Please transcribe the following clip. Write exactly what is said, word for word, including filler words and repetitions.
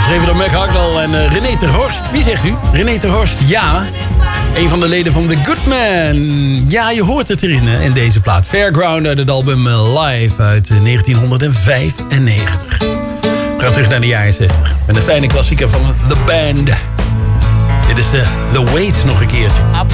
Geschreven door Mac Hagnall en uh, René ter Horst. Wie zegt u? René ter Horst, ja. Een van de leden van The Goodman. Ja, je hoort het erin uh, in deze plaat. Fairground uit het album uh, Live uit uh, negentien vijfennegentig. We gaan terug naar de jaren zestig. Met een fijne klassieker van The Band. Dit is uh, The Wait nog een keertje. Up